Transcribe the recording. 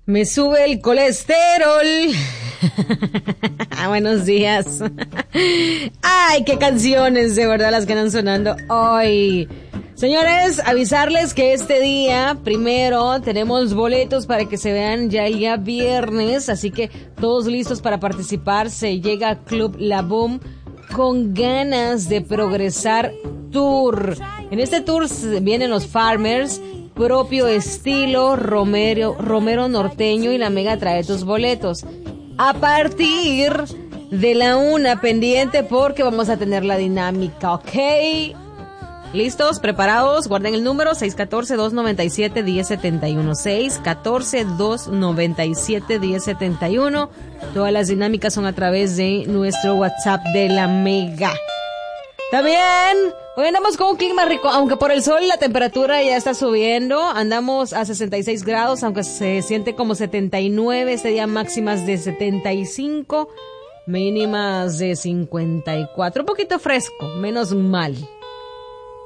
Me sube el colesterol. Buenos días. Ay, qué canciones de verdad las que están sonando hoy. Señores, avisarles que este día, primero, tenemos boletos para que se vean ya el día viernes, así que todos listos para participar. Se llega a Club La Boom con ganas de progresar tour. En este tour vienen los Farmers, Propio Estilo, Romero Norteño y la Mega trae tus boletos. A partir de la 1 pendiente porque vamos a tener la dinámica, ¿ok? ¿Listos? ¿Preparados? Guarden el número 614-297-1071. 614-297-1071. Todas las dinámicas son a través de nuestro WhatsApp de la Mega. También, hoy andamos con un clima rico, aunque por el sol la temperatura ya está subiendo. Andamos a 66 grados, aunque se siente como 79. Este día máximas de 75, mínimas de 54. Un poquito fresco, menos mal.